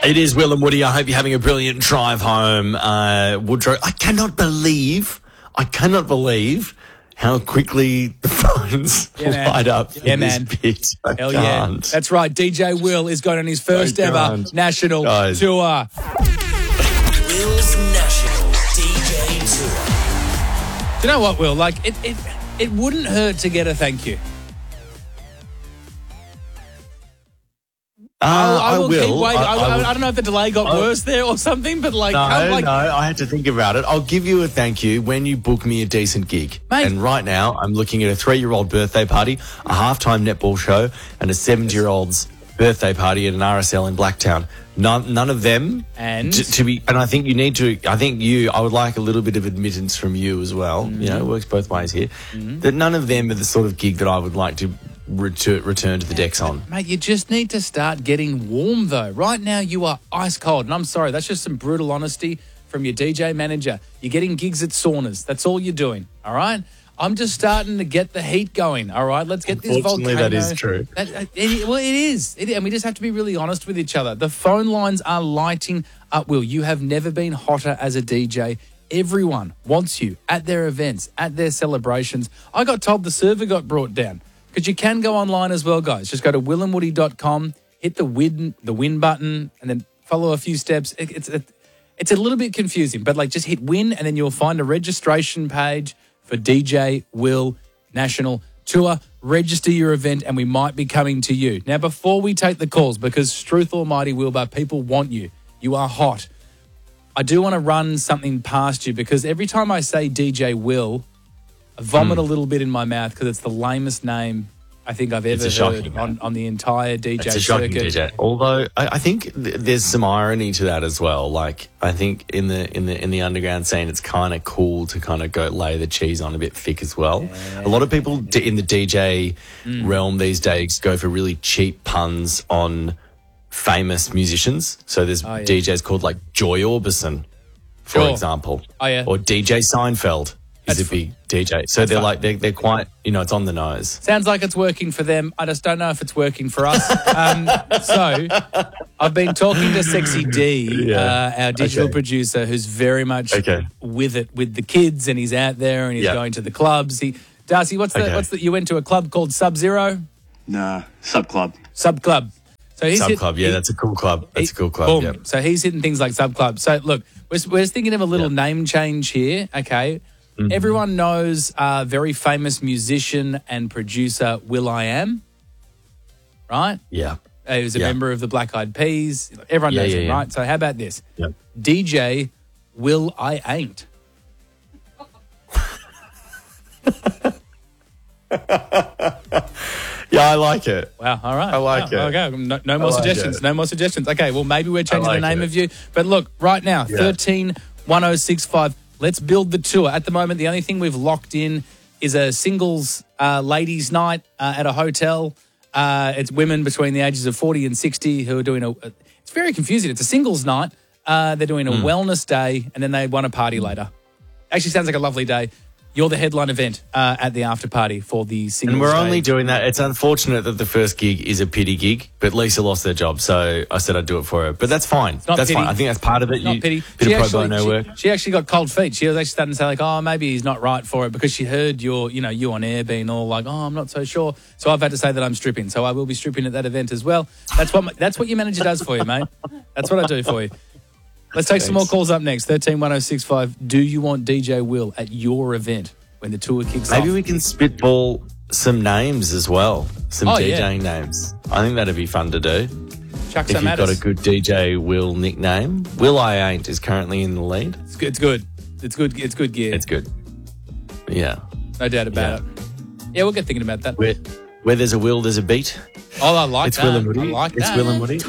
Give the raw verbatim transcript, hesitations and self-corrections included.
It is Will and Woody. I hope you're having a brilliant drive home. Uh, Woodrow, I cannot believe, I cannot believe how quickly the phones yeah, light up yeah, in man. this bit. I Hell can't. yeah. That's right. D J Will is going on his first I ever can't. national Guys. tour. Will's National D J Tour. Do you know what, Will? Like, it, it, it wouldn't hurt to get a thank you. Uh, I, I will I will. keep waiting. I, I, I, I, will. I don't know if the delay got I- worse there or something, but like, No, I'm like no, I had to think about it. I'll give you a thank you when you book me a decent gig. Mate. And right now, I'm looking at a three-year-old birthday party, a halftime netball show, and a seventy-year-old's birthday party at an R S L in Blacktown. None, none of them. And? to, to be, and I think you need to. I think you. I would like a little bit of admittance from you as well. Mm-hmm. You know, it works both ways here. That none of them are the sort of gig that I would like to return, return to the decks on. Mate, you just need to start getting warm, though. Right now, you are ice cold. And I'm sorry, that's just some brutal honesty from your D J manager. You're getting gigs at saunas. That's all you're doing, all right? I'm just starting to get the heat going, all right? Let's get this volcano. Unfortunately, that is true. That, uh, it, well, it is. It, and we just have to be really honest with each other. The phone lines are lighting up, Will. You have never been hotter as a D J. Everyone wants you at their events, at their celebrations. I got told the server got brought down. Because you can go online as well, guys. Just go to will and woody dot com, hit the win, the win button, and then follow a few steps. It, it's it, it's a little bit confusing, but like just hit win, and then you'll find a registration page for D J Will National Tour. Register your event, and we might be coming to you. Now, before we take the calls, because Struth Almighty Wilbur, people want you. You are hot. I do want to run something past you, because every time I say D J Will, I vomit a little bit in my mouth because it's the lamest name I think I've ever It's a heard shocking on, on the entire D J It's a shocking circuit. D J. Although I, I think th- there's some irony to that as well. Like I think in the in the in the underground scene, it's kind of cool to kind of go lay the cheese on a bit thick as well. Yeah. A lot of people d- in the D J realm these days go for really cheap puns on famous musicians. So there's Oh, yeah. D Js called like Joy Orbison, for Sure. example. Oh, yeah. Or D J Seinfeld is That's a big D J. So they're fun. like they're, they're quite, you know, it's on the nose. Sounds like it's working for them. I just don't know if it's working for us. um, so I've been talking to Sexy D, Yeah. uh, our digital Okay. producer, who's very much Okay. with it, with the kids, and he's out there and he's Yeah. going to the clubs. He, Darcy, what's the Okay. what's the? You went to a club called Sub Zero, Nah, sub club. Sub Club. So he's Sub hit- Club, yeah, he- that's a cool club. That's a cool club. Boom. Yeah. So he's hitting things like Sub Club. So look, we're, we're just thinking of a little Yeah. name change here. Okay. Mm-hmm. Everyone knows uh, very famous musician and producer Will I Am, right? Yeah. Uh, He was a Yeah. member of the Black Eyed Peas. Everyone Yeah, knows yeah, him, yeah. right? So how about this? Yeah. D J Will I Ain't. Yeah, I like it. Wow, all right. I like Wow, it. Okay, no, no more I like suggestions. it. No more suggestions. Okay, well, maybe we're changing like the name it. of you. But look, right now, Yeah. thirteen one oh six five. Let's build the tour. At the moment, the only thing we've locked in is a singles uh, ladies' night uh, at a hotel. Uh, it's women between the ages of forty and sixty who are doing a. a it's very confusing. It's a singles night. Uh, they're doing a Hmm. wellness day, and then they want a party later. Actually, sounds like a lovely day. You're the headline event uh, at the after party for the singles. And we're day. only doing that. It's unfortunate that the first gig is a pity gig, but Lisa lost their job, so I said I'd do it for her. But that's fine. not That's pity. fine. I think that's part of it. It's not You- pity. Bit She of pro actually, bono she, work. she actually got cold feet. She was actually starting to say like, oh, maybe he's not right for it because she heard your, you know, you on air being all like, oh, I'm not so sure. So I've had to say that I'm stripping. So I will be stripping at that event as well. That's what my, that's what your manager does for you, mate. That's what I do for you. Let's take some more Thanks. calls up next. thirteen one oh six five. Do you want D J Will at your event when the tour kicks Maybe off? we can spitball some names as well, some Oh, yeah. DJing names. I think that'd be fun to do. Chuck If some you've at got a us. good D J Will nickname, Will I Ain't is currently in the lead. It's good. It's good. It's good. It's good gear. It's good. Yeah. No doubt about it. Yeah, we'll get thinking about that. Where, where there's a will, there's a beat. Oh, I like It's that. Will and Woody. I like it's that. Will and Woody.